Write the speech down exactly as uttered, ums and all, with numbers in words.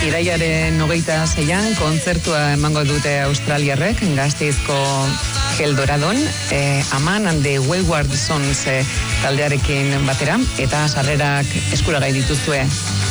Irailaren hogeita zeian kontzertua emango dute australiarrek Gasteizko Geldoradon, eh, Aman and the Wayward Sons eh, taldearekin batera, eta sarrerak eskuragai dituzue